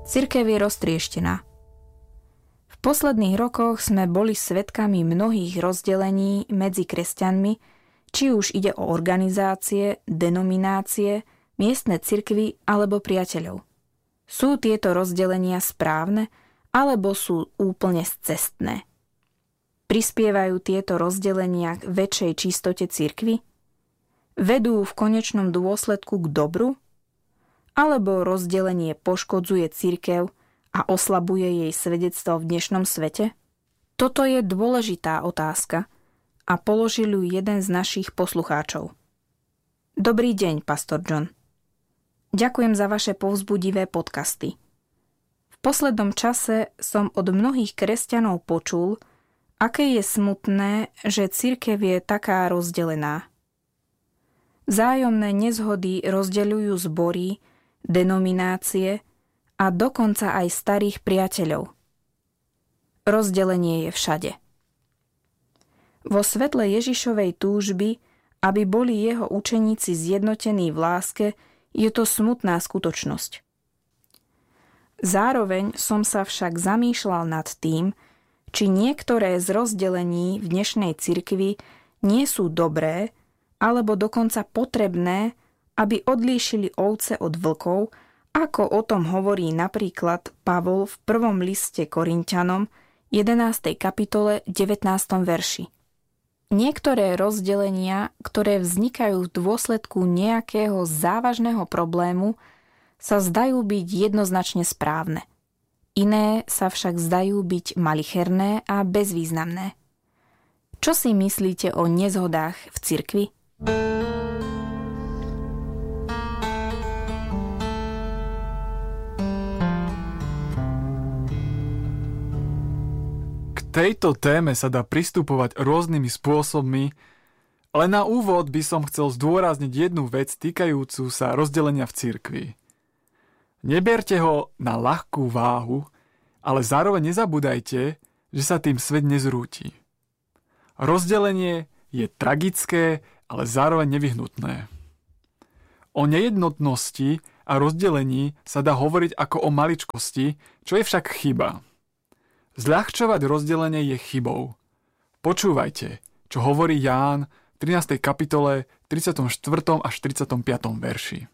Cirkev je roztrieštená. V posledných rokoch sme boli svedkami mnohých rozdelení medzi kresťanmi, či už ide o organizácie, denominácie, miestne cirkvy alebo priateľov. Sú tieto rozdelenia správne, alebo sú úplne scestné? Prispievajú tieto rozdelenia k väčšej čistote cirkvi? Vedú v konečnom dôsledku k dobru? Alebo rozdelenie poškodzuje cirkev a oslabuje jej svedectvo v dnešnom svete? Toto je dôležitá otázka a položil ju jeden z našich poslucháčov. Dobrý deň, pastor John. Ďakujem za vaše povzbudivé podcasty. V poslednom čase som od mnohých kresťanov počul, aké je smutné, že cirkev je taká rozdelená. Vzájomné nezhody rozdeľujú zbory, denominácie a dokonca aj starých priateľov. Rozdelenie je všade. Vo svetle Ježišovej túžby, aby boli jeho učeníci zjednotení v láske, je to smutná skutočnosť. Zároveň som sa však zamýšľal nad tým, či niektoré z rozdelení v dnešnej cirkvi nie sú dobré alebo dokonca potrebné, aby odlíšili ovce od vlkov, ako o tom hovorí napríklad Pavol v 1. liste Korinťanom, 11. kapitole, 19. verši. Niektoré rozdelenia, ktoré vznikajú v dôsledku nejakého závažného problému, sa zdajú byť jednoznačne správne. Iné sa však zdajú byť malicherné a bezvýznamné. Čo si myslíte o nezhodách v cirkvi? Tejto téme sa dá pristupovať rôznymi spôsobmi, ale na úvod by som chcel zdôrazniť jednu vec týkajúcu sa rozdelenia v cirkvi. Neberte ho na ľahkú váhu, ale zároveň nezabúdajte, že sa tým svet nezrúti. Rozdelenie je tragické, ale zároveň nevyhnutné. O nejednotnosti a rozdelení sa dá hovoriť ako o maličkosti, čo je však chyba. Zľahčovať rozdelenie je chybou. Počúvajte, čo hovorí Ján v 13. kapitole 34. až 35. verši.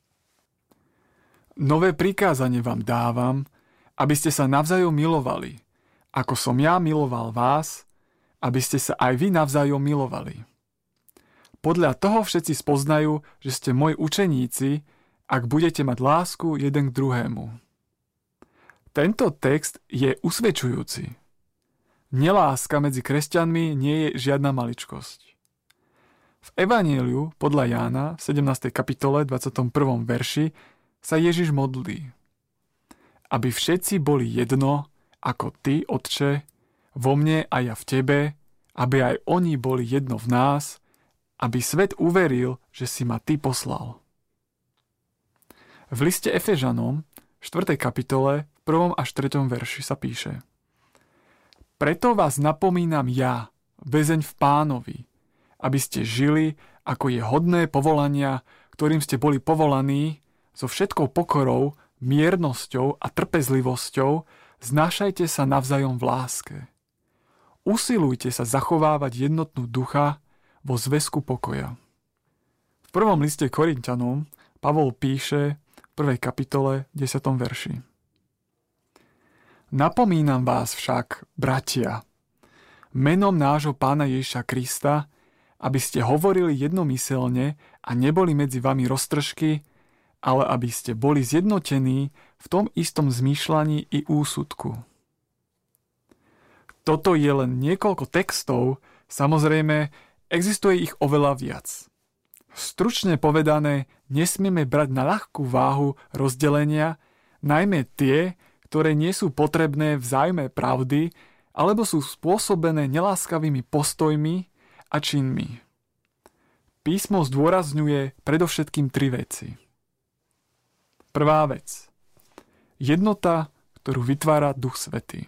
Nové prikázanie vám dávam, aby ste sa navzájom milovali, ako som ja miloval vás, aby ste sa aj vy navzájom milovali. Podľa toho všetci spoznajú, že ste moji učeníci, ak budete mať lásku jeden k druhému. Tento text je usvedčujúci. Neláska medzi kresťanmi nie je žiadna maličkosť. V Evanjeliu podľa Jána v 17. kapitole 21. verši sa Ježiš modlí. Aby všetci boli jedno, ako ty, Otče, vo mne a ja v tebe, aby aj oni boli jedno v nás, aby svet uveril, že si ma ty poslal. V liste Efežanom v 4. kapitole 1. až 3. verši sa píše: Preto vás napomínam ja, väzeň v Pánovi, aby ste žili, ako je hodné povolania, ktorým ste boli povolaní, so všetkou pokorou, miernosťou a trpezlivosťou, znášajte sa navzájom v láske. Usilujte sa zachovávať jednotnú ducha vo zväzku pokoja. V 1. liste Korinťanom Pavol píše v 1. kapitole 10. verši: Napomínam vás však, bratia, menom nášho Pána Ježiša Krista, aby ste hovorili jednomyselne a neboli medzi vami roztržky, ale aby ste boli zjednotení v tom istom zmýšľaní i úsudku. Toto je len niekoľko textov, samozrejme, existuje ich oveľa viac. Stručne povedané, nesmieme brať na ľahkú váhu rozdelenia, najmä tie, ktoré nie sú potrebné v zájme pravdy, alebo sú spôsobené neláskavými postojmi a činmi. Písmo zdôrazňuje predovšetkým 3 veci. Prvá vec. Jednota, ktorú vytvára Duch Svätý.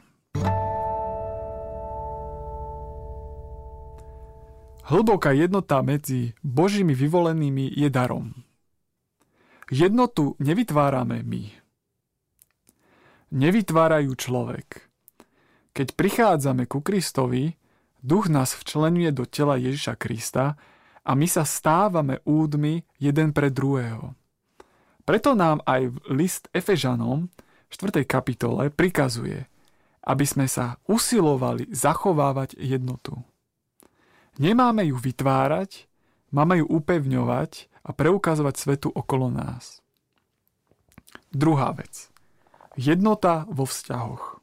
Hlboká jednota medzi Božími vyvolenými je darom. Jednotu nevytvárame my. nevytvárajú človek. Keď prichádzame ku Kristovi, Duch nás včlenuje do tela Ježiša Krista a my sa stávame údmi jeden pre druhého. Preto nám aj list Efežanom v 4. kapitole prikazuje, aby sme sa usilovali zachovávať jednotu. Nemáme ju vytvárať, máme ju upevňovať a preukazovať svetu okolo nás. Druhá vec. Jednota vo vzťahoch.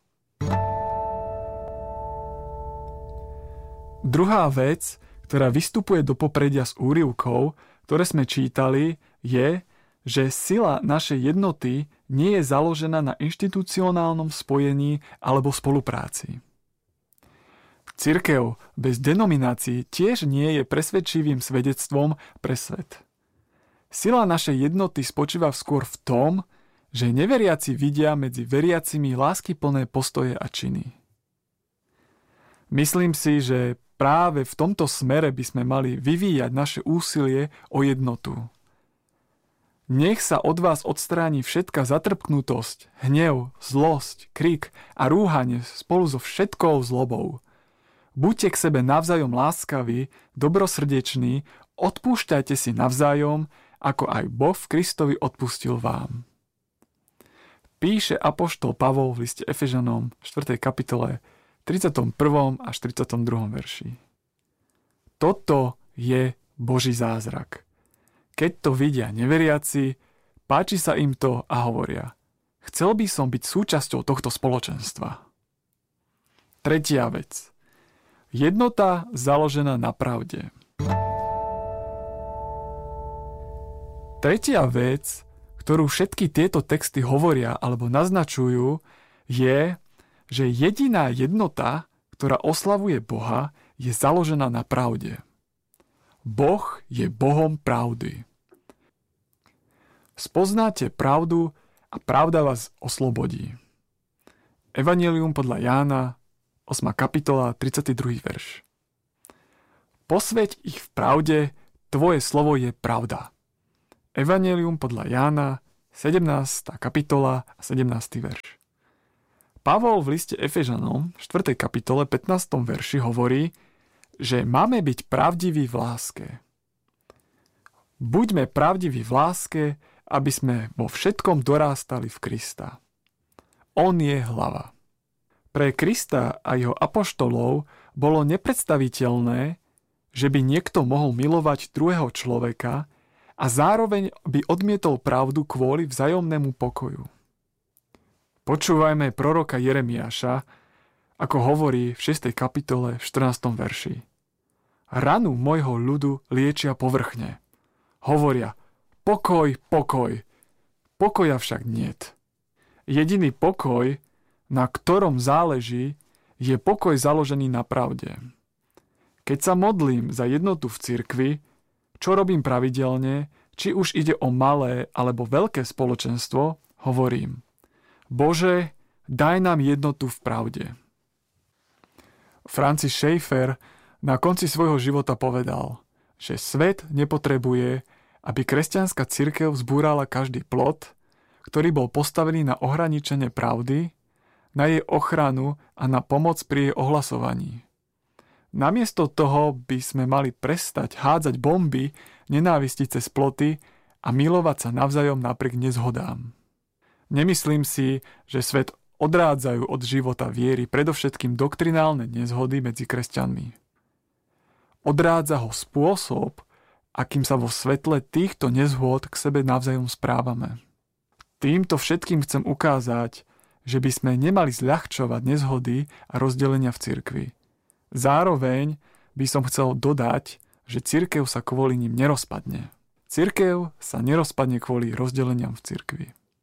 Druhá vec, ktorá vystupuje do popredia z úryvkov, ktoré sme čítali, je, že sila našej jednoty nie je založená na inštitucionálnom spojení alebo spolupráci. Cirkev bez denominácií tiež nie je presvedčivým svedectvom pre svet. Sila našej jednoty spočíva skôr v tom, že neveriaci vidia medzi veriacimi láskyplné postoje a činy. Myslím si, že práve v tomto smere by sme mali vyvíjať naše úsilie o jednotu. Nech sa od vás odstráni všetká zatrpknutosť, hnev, zlosť, krik a rúhanie spolu so všetkou zlobou. Buďte k sebe navzájom láskaví, dobrosrdeční, odpúšťajte si navzájom, ako aj Boh v Kristovi odpustil vám. Píše apoštol Pavol v liste Efežanom 4. kapitole 31. až 32. verši. Toto je Boží zázrak. Keď to vidia neveriaci, páči sa im to a hovoria: chcel by som byť súčasťou tohto spoločenstva. Tretia vec. Jednota založená na pravde. Tretia vec, ktorú všetky tieto texty hovoria alebo naznačujú, je, že jediná jednota, ktorá oslavuje Boha, je založená na pravde. Boh je Bohom pravdy. Spoznáte pravdu a pravda vás oslobodí. Evanjelium podľa Jána, 8. kapitola, 32. verš. Posväť ich v pravde, tvoje slovo je pravda. Evanjelium podľa Jána, 17. kapitola a 17. verš. Pavol v liste Efežanom, 4. kapitole, 15. verši hovorí, že máme byť pravdiví v láske. Buďme pravdiví v láske, aby sme vo všetkom dorástali v Krista. On je hlava. Pre Krista a jeho apoštolov bolo nepredstaviteľné, že by niekto mohol milovať druhého človeka a zároveň by odmietol pravdu kvôli vzájomnému pokoju. Počúvajme proroka Jeremiáša, ako hovorí v 6. kapitole v 14. verši. Ranu môjho ľudu liečia povrchne. Hovoria: pokoj, pokoj. Pokoja však niet. Jediný pokoj, na ktorom záleží, je pokoj založený na pravde. Keď sa modlím za jednotu v cirkvi, čo robím pravidelne, či už ide o malé alebo veľké spoločenstvo, hovorím: Bože, daj nám jednotu v pravde. Francis Schaeffer na konci svojho života povedal, že svet nepotrebuje, aby kresťanská cirkev zbúrala každý plot, ktorý bol postavený na ohraničenie pravdy, na jej ochranu a na pomoc pri jej ohlasovaní. Namiesto toho by sme mali prestať hádzať bomby nenávisti cez ploty a milovať sa navzájom napriek nezhodám. Nemyslím si, že svet odrádzajú od života viery predovšetkým doktrinálne nezhody medzi kresťanmi. Odrádza ho spôsob, akým sa vo svetle týchto nezhôd k sebe navzájom správame. Týmto všetkým chcem ukázať, že by sme nemali zľahčovať nezhody a rozdelenia v cirkvi. Zároveň by som chcel dodať, že cirkev sa kvôli nim nerozpadne. Cirkev sa nerozpadne kvôli rozdeleniam v cirkvi.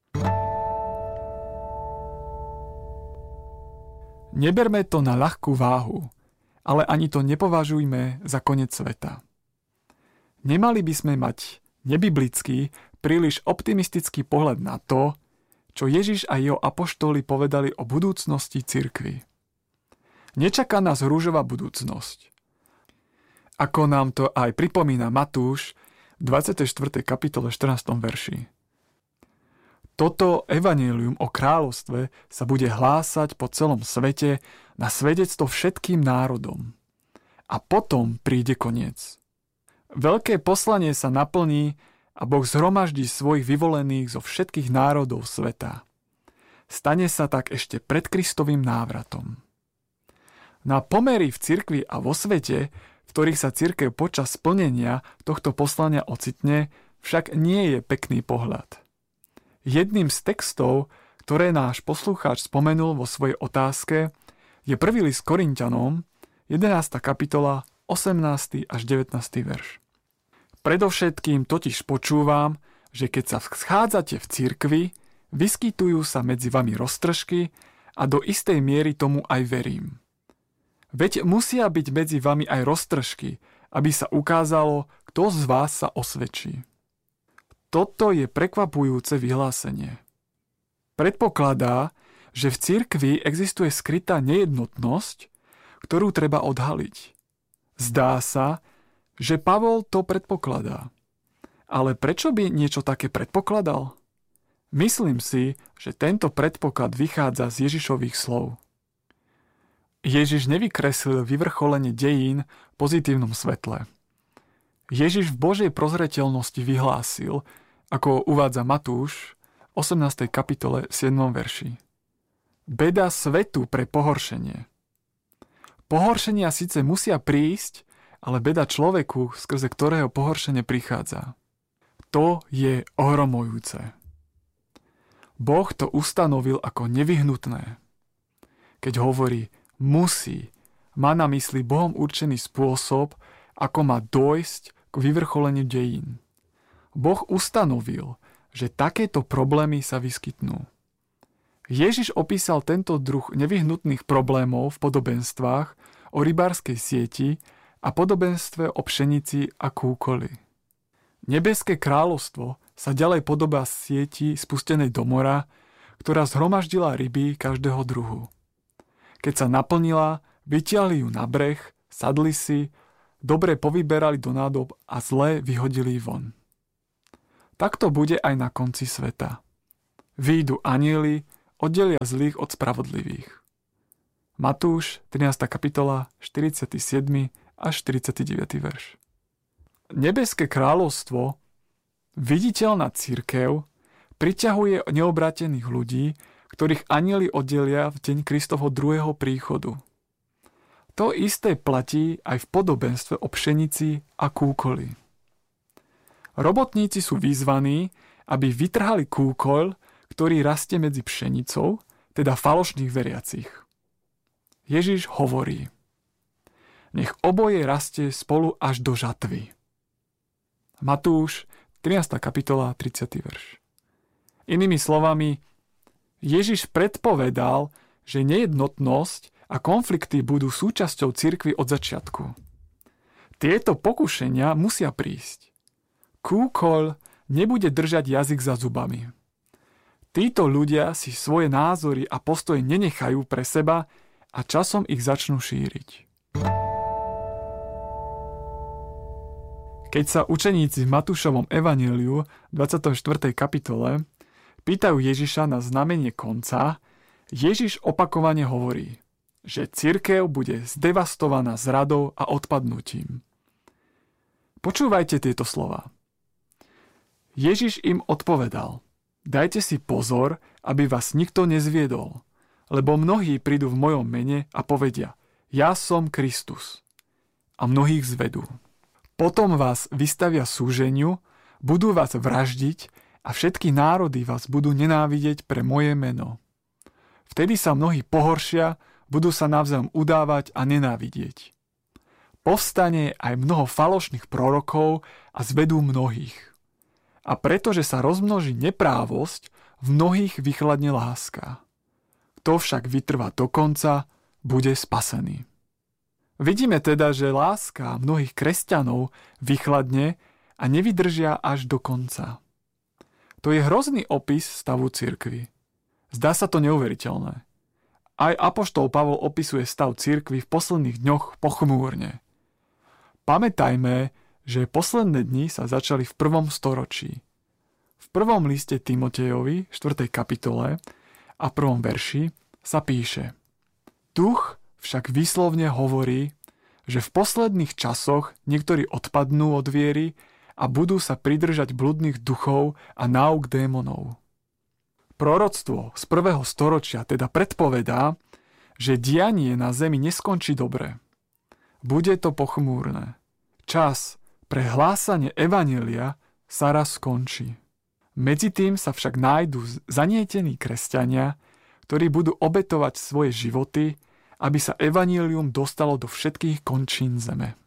Neberme to na ľahkú váhu, ale ani to nepovažujme za koniec sveta. Nemali by sme mať nebiblický, príliš optimistický pohľad na to, čo Ježiš a jeho apoštoli povedali o budúcnosti cirkvi. Nečaká nás rúžová budúcnosť. Ako nám to aj pripomína Matúš v 24. kapitole 14. verši. Toto evanjelium o kráľovstve sa bude hlásať po celom svete na svedectvo všetkým národom. A potom príde koniec. Veľké poslanie sa naplní a Boh zhromaždí svojich vyvolených zo všetkých národov sveta. Stane sa tak ešte pred Kristovým návratom. Na pomery v cirkvi a vo svete, v ktorých sa cirkev počas splnenia tohto poslania ocitne, však nie je pekný pohľad. Jedným z textov, ktoré náš poslucháč spomenul vo svojej otázke, je 1. list Korinťanom, 11. kapitola, 18. až 19. verš. Predovšetkým totiž počúvam, že keď sa schádzate v cirkvi, vyskytujú sa medzi vami roztržky a do istej miery tomu aj verím. Veď musia byť medzi vami aj roztržky, aby sa ukázalo, kto z vás sa osvedčí. Toto je prekvapujúce vyhlásenie. Predpokladá, že v cirkvi existuje skrytá nejednotnosť, ktorú treba odhaliť. Zdá sa, že Pavol to predpokladá. Ale prečo by niečo také predpokladal? Myslím si, že tento predpoklad vychádza z Ježišových slov. Ježiš nevykreslil vyvrcholenie dejín v pozitívnom svetle. Ježiš v Božej prozreteľnosti vyhlásil, ako uvádza Matúš v 18. kapitole 7. verši. Beda svetu pre pohoršenie. Pohoršenia síce musia prísť, ale beda človeku, skrze ktorého pohoršenie prichádza. To je ohromujúce. Boh to ustanovil ako nevyhnutné. Keď hovorí musí, má na mysli Bohom určený spôsob, ako má dojsť k vyvrcholeniu dejín. Boh ustanovil, že takéto problémy sa vyskytnú. Ježiš opísal tento druh nevyhnutných problémov v podobenstvách o rybárskej sieti a podobenstve o pšenici a kúkoli. Nebeské kráľovstvo sa ďalej podobá sieti spustenej do mora, ktorá zhromaždila ryby každého druhu. Keď sa naplnila, vytiahli ju na breh, sadli si, dobre povyberali do nádob a zlé vyhodili von. Tak to bude aj na konci sveta. Vyjdu anjeli, oddelia zlých od spravodlivých. Matúš, 13. kapitola, 47. až 49. verš. Nebeské kráľovstvo, viditeľná cirkev, priťahuje neobrátených ľudí, ktorých anjeli oddelia v deň Kristovho druhého príchodu. To isté platí aj v podobenstve o pšenici a kúkoli. Robotníci sú vyzvaní, aby vytrhali kúkoľ, ktorý rastie medzi pšenicou, teda falošných veriacich. Ježiš hovorí: nech oboje rastie spolu až do žatvy. Matúš, 13. kapitola, 30. verš. Inými slovami, Ježiš predpovedal, že nejednotnosť a konflikty budú súčasťou cirkvi od začiatku. Tieto pokušenia musia prísť. Kúkoľ nebude držať jazyk za zubami. Títo ľudia si svoje názory a postoje nenechajú pre seba a časom ich začnú šíriť. Keď sa učeníci v Matúšovom evanjeliu 24. kapitole pýtajú Ježiša na znamenie konca, Ježiš opakovane hovorí, že cirkev bude zdevastovaná zradou a odpadnutím. Počúvajte tieto slova. Ježiš im odpovedal: dajte si pozor, aby vás nikto nezviedol, lebo mnohí prídu v mojom mene a povedia: ja som Kristus. A mnohých zvedú. Potom vás vystavia súženiu, budú vás vraždiť a všetky národy vás budú nenávidieť pre moje meno. Vtedy sa mnohí pohoršia, budú sa navzájom udávať a nenávidieť. Povstane aj mnoho falošných prorokov a zvedú mnohých. A pretože sa rozmnoží neprávosť, v mnohých vychladne láska. Kto však vytrvá do konca, bude spasený. Vidíme teda, že láska mnohých kresťanov vychladne a nevydržia až do konca. To je hrozný opis stavu cirkvi. Zdá sa to neuveriteľné. Aj apoštol Pavol opisuje stav cirkvi v posledných dňoch pochmúrne. Pamätajme, že posledné dni sa začali v 1. storočí. V prvom liste Timotejovi, 4. kapitole a 1. verši sa píše: Duch však výslovne hovorí, že v posledných časoch niektorí odpadnú od viery a budú sa pridržať bludných duchov a náuk démonov. Proroctvo z 1. storočia teda predpovedá, že dianie na zemi neskončí dobre. Bude to pochmúrne. Čas pre hlásanie evanjelia sa raz skončí. Medzi tým sa však nájdú zanietení kresťania, ktorí budú obetovať svoje životy, aby sa evanjelium dostalo do všetkých končín zeme.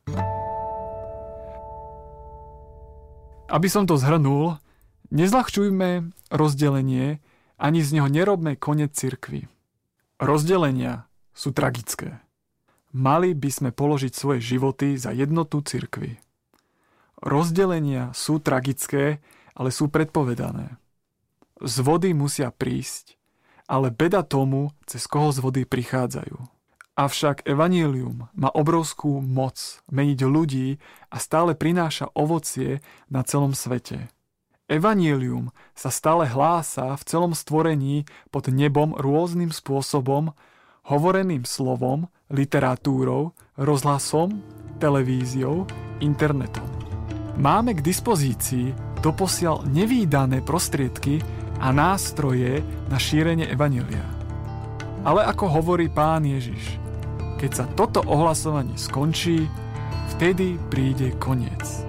Aby som to zhrnul, nezľahčujme rozdelenie, ani z neho nerobme koniec cirkvi. Rozdelenia sú tragické. Mali by sme položiť svoje životy za jednotu cirkvi. Rozdelenia sú tragické, ale sú predpovedané. Z vody musia prísť, ale beda tomu, cez koho z vody prichádzajú. Avšak evanjelium má obrovskú moc meniť ľudí a stále prináša ovocie na celom svete. Evanjelium sa stále hlása v celom stvorení pod nebom rôznym spôsobom, hovoreným slovom, literatúrou, rozhlasom, televíziou, internetom. Máme k dispozícii doposiaľ nevídané prostriedky a nástroje na šírenie evanjelia. Ale ako hovorí Pán Ježiš, keď sa toto ohlasovanie skončí, vtedy príde koniec.